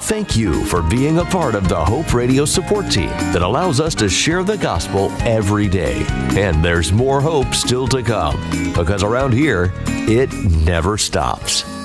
Thank you for being a part of the Hope Radio support team that allows us to share the gospel every day. And there's more hope still to come, because around here, it never stops.